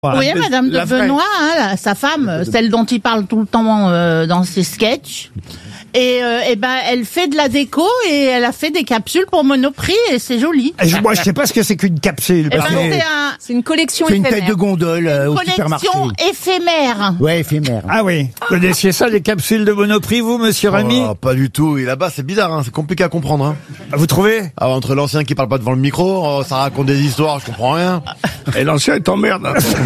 Oui, Madame de Benoît, hein, sa femme, celle dont il parle tout le temps dans ses sketchs. Et elle fait de la déco et elle a fait des capsules pour Monoprix et c'est joli. Moi, je sais pas ce que c'est qu'une capsule. C'est une collection C'est une éphémère. tête de gondole au supermarché. Collection éphémère. Ouais, éphémère. Ah oui. Vous connaissiez ça, les capsules de Monoprix, vous, monsieur Rémy? Oh, pas du tout. Et là-bas, c'est bizarre, hein. C'est compliqué à comprendre. Hein. Vous trouvez? Ah, entre l'ancien qui parle pas devant le micro, ça raconte des histoires, je comprends rien. Et l'ancien est en merde.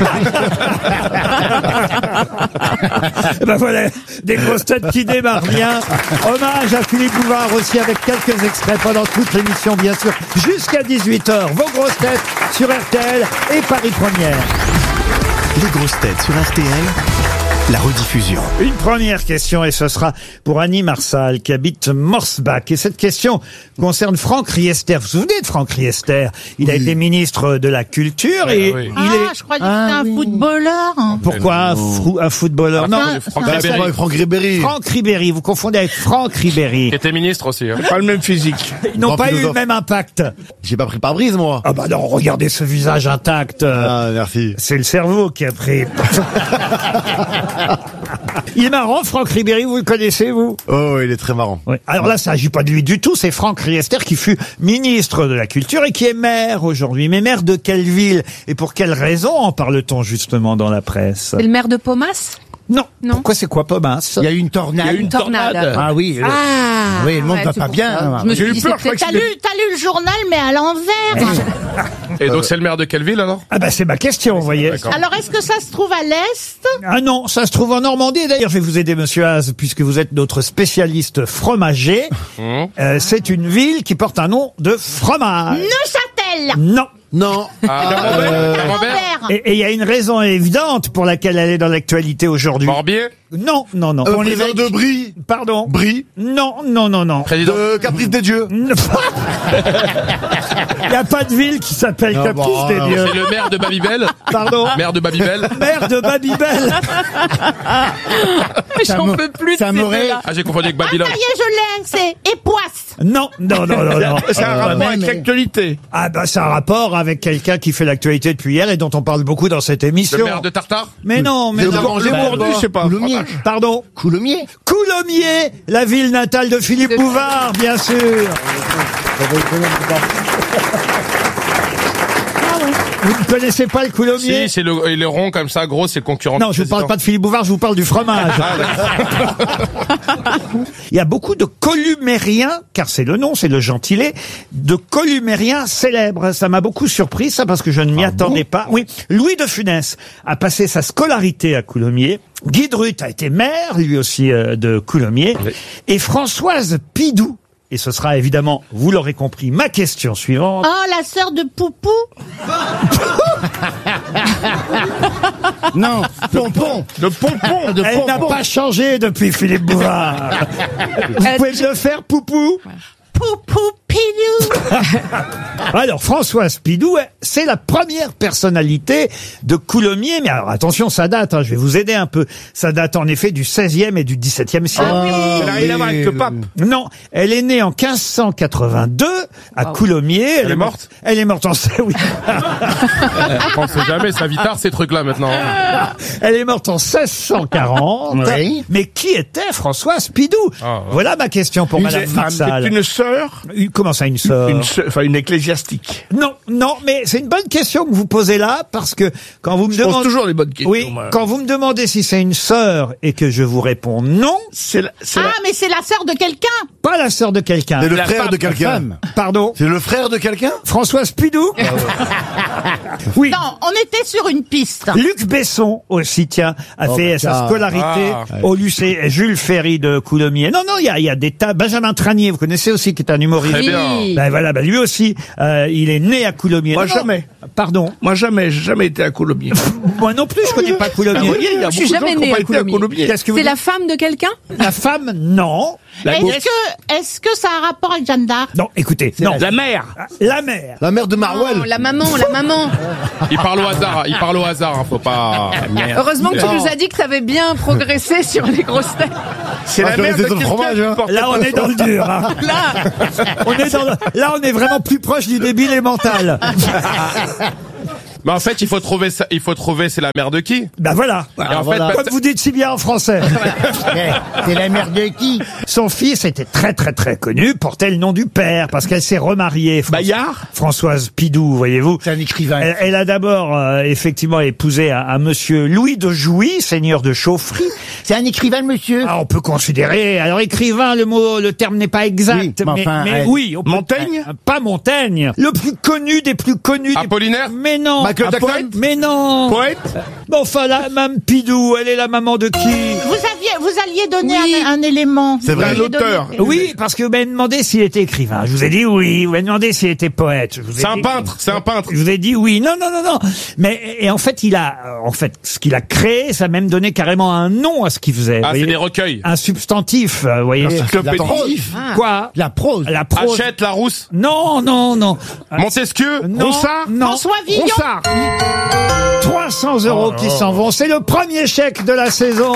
Ben voilà, des grosses têtes qui démarrent bien. Hommage à Philippe Bouvard aussi avec quelques extraits pendant toute l'émission, bien sûr. Jusqu'à 18h, vos grosses têtes sur RTL et Paris Première. Les grosses têtes sur RTL, la rediffusion. Une première question et ce sera pour Annie Marsal qui habite Morsbach. Et cette question concerne Franck Riester. Vous vous souvenez de Franck Riester? Il a été ministre de la Culture et il est... Je crois que c'était un footballeur. Pourquoi un footballeur? Non, Franck Ribéry. Franck Ribéry, vous confondez avec Franck Ribéry. Qui était ministre aussi. Hein. Pas le même physique. Ils n'ont Grand pas eu philosophe. le même impact. J'ai pas pris par brise, moi. Ah bah non, regardez ce visage intact. Ah, merci. C'est le cerveau qui a pris. Il est marrant, Franck Ribéry, vous le connaissez, vous? Oh, il est très marrant. Oui. Alors là, ça n'agit pas de lui du tout, c'est Franck Riester qui fut ministre de la Culture et qui est maire aujourd'hui. Mais maire de quelle ville? Et pour quelle raison en parle-t-on justement dans la presse? C'est le maire de Pomas? Non. Non. Pourquoi c'est quoi, Pomas? Il y a eu une tornade. Une tornade. Ah oui. Oui, le monde va pas bien. Je me suis dit, peur, c'est T'as lu le journal mais à l'envers. Et donc c'est le maire de quelle ville alors? Ah bah c'est ma question, vous voyez. Alors est-ce que ça se trouve à l'est? Ah non, ça se trouve en Normandie. Et d'ailleurs, je vais vous aider, monsieur Haas, puisque vous êtes notre spécialiste fromager. C'est une ville qui porte un nom de fromage. Neuchâtel. Non. Non. Camembert. Et il y a une raison évidente pour laquelle elle est dans l'actualité aujourd'hui. Morbier. Non, non, non. Président de Brie. Pardon. Brie. Non, non, non, non. Président. Caprice des dieux. Il n'y a pas de ville qui s'appelle Caprice des dieux. C'est le maire de Babybel. Pardon. Maire de Babybel. Maire de Babybel. J'en peux plus de ces deux-là. Ah, j'ai confondu avec Babylone. Ça y est, je l'ai, c'est Époisse. Non, non, non, non, non. C'est un rapport avec l'actualité. Ah bah c'est un rapport avec quelqu'un qui fait l'actualité depuis hier et dont on parle beaucoup dans cette émission. Le maire de Tartare. Mais non, mais non. Je sais pas. Coulommiers. Pardon. Coulommiers. Coulommiers, la ville natale de Philippe Bouvard, bien sûr. Vous ne connaissez pas le Coulommiers? Si, c'est le rond comme ça, gros, c'est le concurrent. Non, je ne parle pas de Philippe Bouvard, je vous parle du fromage. Il y a beaucoup de columériens, car c'est le nom, c'est le gentilé, de columériens célèbres. Ça m'a beaucoup surpris, ça, parce que je ne m'y attendais pas. Oui, Louis de Funès a passé sa scolarité à Coulommiers. Guy Drut a été maire, lui aussi, de Coulommiers. Oui. Et Françoise Pidou, et ce sera évidemment, vous l'aurez compris, ma question suivante. Oh, la sœur de Poupou. Non, pompon. De pompon. Elle n'a pas changé depuis Philippe Bouvard. Vous pouvez me le faire, Poupou? Poupou Pidou. Alors, Françoise Pidou, c'est la première personnalité de Coulommiers. Mais alors, attention, ça date, hein, je vais vous aider un peu. Ça date en effet du 16e et du 17e siècle. Elle a rien à voir avec le pape. Non, elle est née en 1582 à Coulommiers. Elle est morte? Elle est morte en... Oui. On sait jamais, ça vit tard ces trucs-là maintenant. Elle est morte en 1640. Oui. Mais qui était Françoise Pidou? Voilà ma question pour Madame Marsal. C'est une sœur? Comment ça, une sœur? Une ecclésiastique. Non, non, mais c'est une bonne question que vous posez là, parce que quand vous me demandez... Je pose toujours les bonnes questions. Oui, quand vous me demandez si c'est une sœur et que je vous réponds non... Mais c'est la sœur de quelqu'un. Pas la sœur de quelqu'un. C'est le frère de quelqu'un. Pardon? C'est le frère de quelqu'un? Françoise Pidou? Oui. Non, on était sur une piste. Luc Besson aussi, tiens, a fait sa scolarité au lycée Jules Ferry de Coulommiers. Non, non, il y a des tas. Benjamin Tranier, vous connaissez aussi, qui est un humoriste. Très bien. Ben voilà, ben lui aussi, il est né à Coulommiers. Moi, jamais. Pardon? Moi, jamais, j'ai jamais été à Coulommiers. Moi non plus, je connais pas Coulommiers. Je suis jamais né à Coulommiers. Qu'est-ce que vous C'est dites? la femme de quelqu'un? La femme, non. Est-ce que ça a un rapport avec Jeanne d'Arc? Non, écoutez, non. La mère. La mère. La mère de Marwell. Non, la maman. Il parle au hasard, hein, faut pas... Merde. Heureusement que tu nous as dit que t'avais bien progressé sur les grosses têtes. C'est la mère de ton quelqu'un fromage, hein. Là, on est dans le dur. Hein. Là, on est vraiment plus proche du débile et mental. Mais en fait, il faut trouver ça, c'est la mère de qui? Ben voilà. Et en voilà. fait, Comme vous dites si bien en français. C'est la mère de qui? Son fils était très très très connu, portait le nom du père, parce qu'elle s'est remariée. Bayard? Françoise Pidou, voyez-vous. C'est un écrivain. Elle a d'abord effectivement épousé un monsieur Louis de Jouy, seigneur de Chauffry. C'est un écrivain, le monsieur. Ah, on peut considérer. Alors écrivain, le terme n'est pas exact, Oui, mais enfin, oui. On peut- Montaigne? Pas Montaigne. Le plus connu des plus connus. Apollinaire? Mais non. Michael Un Jackson? poète Mais non. Poète? Bon, enfin, la Mme Pidou, elle est la maman de qui? Vous alliez donner un élément. C'est vrai, Vous alliez l'auteur. donner- Oui, parce que vous m'avez demandé s'il était écrivain. Je vous ai dit oui. Vous m'avez demandé s'il était poète. Je vous ai C'est un dit- peintre, c'est un peintre. Je vous ai dit oui. Non. Mais et en fait, ce qu'il a créé, ça a même donné carrément un nom à ce qu'il faisait. Ah, Vous c'est voyez, des recueils. un substantif, vous voyez. Encyclopédie. Quoi? La prose. La prose. Hachette, Larousse, Non. Montesquieu, Non, Ronsard, non. François Villon. Ronsard. 300 € qui s'en vont. C'est le premier chèque de la saison.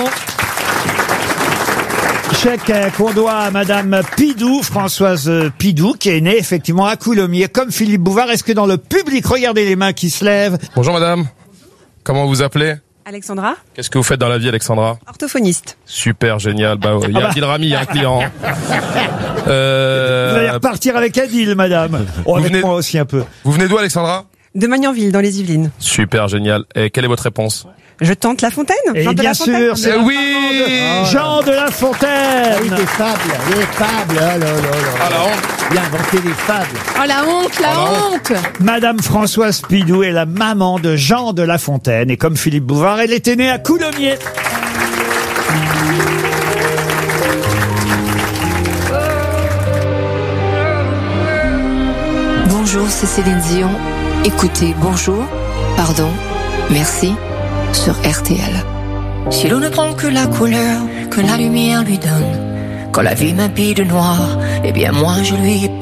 Chèque qu'on doit à Madame Pidou, Françoise Pidou, qui est née effectivement à Coulommiers, comme Philippe Bouvard. Est-ce que dans le public, regardez les mains qui se lèvent. Bonjour madame. Comment vous appelez? Alexandra, Qu'est-ce que vous faites dans la vie, Alexandra? orthophoniste. Super, génial. Bah, il y a Adil Rami, il y a un client. Vous allez repartir avec Adil, madame. Oh, avec venez- moi aussi un peu. Vous venez d'où, Alexandra? De Magnanville, dans les Yvelines. Super, génial. Et quelle est votre réponse? Je tente La Fontaine. Et Jean de bien La Fontaine. sûr, c'est Oui! Jean de La Oui, Fontaine. des fables. Des fables. Oh là là Ah, là. la honte. Il a inventé des fables. Oh la honte, la honte. Madame Françoise Pidou est la maman de Jean de La Fontaine. Et comme Philippe Bouvard, elle était née à Coulommiers. Bonjour, c'est Céline Dion. Écoutez, bonjour, pardon, merci, sur RTL. Si l'on ne prend que la couleur que la lumière lui donne, quand la vie m'habille de noir, eh bien moi je lui